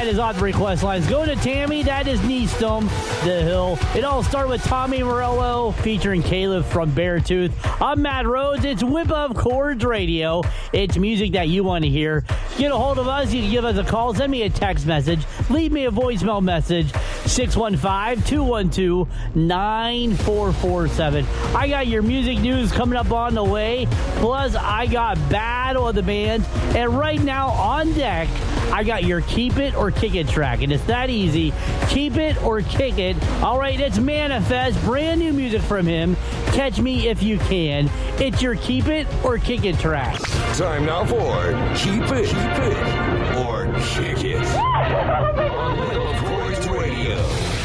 is on the request lines. Go to Tammy, that is Neestum, The Hill. It all started with Tommy Morello featuring Caleb from Beartooth. I'm Matt Rhodes. It's Whip of Chords Radio. It's music that you want to hear. Get a hold of us. You can give us a call. Send me a text message. Leave me a voicemail message. 615-212-9447. I got your music news coming up on the way. Plus, I got Battle of the Bands. And right now on deck, I got your Keep It or Kick It track. And it's that easy. Keep it or kick it. All right, it's Manifest. Brand new music from him. Catch me if you can. It's your Keep It or Kick It track. Time now for Keep It or Kick It on Whip of Chords Radio.